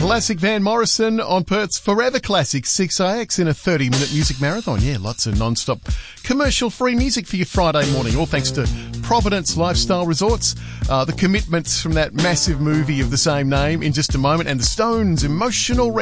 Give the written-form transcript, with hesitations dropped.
Classic Van Morrison on Perth's Forever Classic 6AX in a 30-minute music marathon. Yeah, lots of non-stop commercial-free music for your Friday morning. All thanks to Providence Lifestyle Resorts. The commitments from that massive movie of the same name in just a moment, and the Stones' emotional